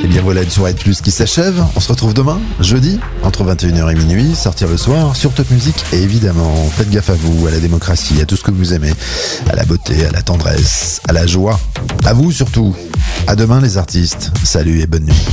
Et bien voilà une soirée de plus qui s'achève. On se retrouve demain, jeudi, entre 21h et minuit, sortir le soir sur Top Music. Et évidemment, faites gaffe à vous, à la démocratie, à tout ce que vous aimez, à la beauté, à la tendresse, à la joie. À vous surtout. À demain les artistes. Salut et bonne nuit.